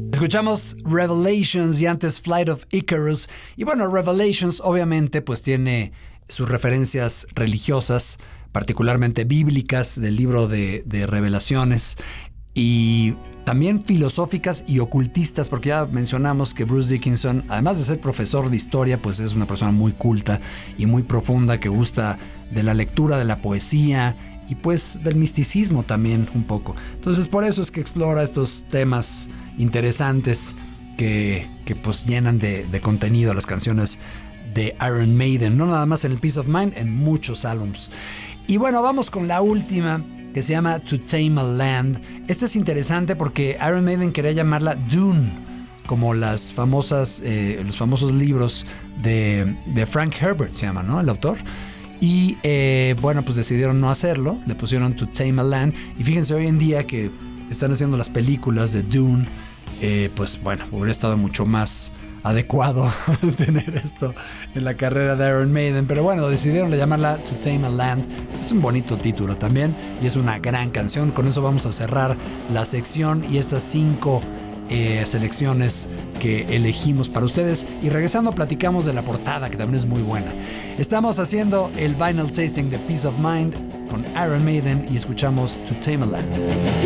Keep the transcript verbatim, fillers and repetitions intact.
Escuchamos Revelations y antes Flight of Icarus. Y bueno, Revelations obviamente pues tiene sus referencias religiosas, particularmente bíblicas del libro de, de Revelaciones, y también filosóficas y ocultistas, porque ya mencionamos que Bruce Dickinson, además de ser profesor de historia, pues es una persona muy culta y muy profunda, que gusta de la lectura, de la poesía y pues del misticismo también un poco. Entonces por eso es que explora estos temas interesantes que, que pues llenan de, de contenido las canciones de Iron Maiden, no nada más en el Peace of Mind, en muchos álbums. Y bueno, vamos con la última, que se llama To Tame a Land. Esta es interesante porque Iron Maiden quería llamarla Dune, como las famosas, eh, los famosos libros de, de Frank Herbert, se llama, ¿no? El autor. Y eh, bueno, pues decidieron no hacerlo, le pusieron To Tame a Land. Y fíjense, hoy en día que están haciendo las películas de Dune, eh, pues bueno, hubiera estado mucho más adecuado tener esto en la carrera de Iron Maiden, pero bueno, decidieron llamarla To Tame a Land. Es un bonito título también y es una gran canción. Con eso vamos a cerrar la sección y estas cinco eh, selecciones que elegimos para ustedes, y regresando platicamos de la portada, que también es muy buena. Estamos haciendo el vinyl tasting de Peace of Mind con Iron Maiden y escuchamos To Tame a Land.